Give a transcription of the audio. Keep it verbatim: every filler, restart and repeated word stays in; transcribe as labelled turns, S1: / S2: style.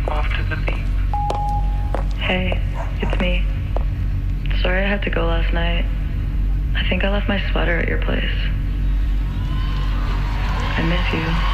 S1: off to the deep.
S2: Hey, it's me. Sorry I had to go last night. I think I left my sweater at your place. I miss you.